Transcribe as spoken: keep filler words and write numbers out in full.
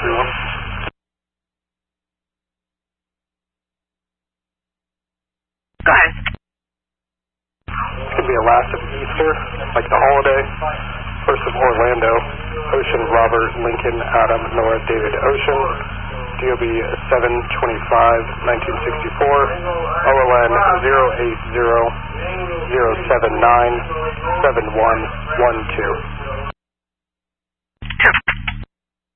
three one. Go ahead. It's going to be a last of Easter, like the holiday. First of Orlando, Ocean, Robert, Lincoln, Adam, Nora, David, Ocean. D O B seven twenty-five nineteen sixty-four. O L N zero eight zero zero seven nine seven one one two.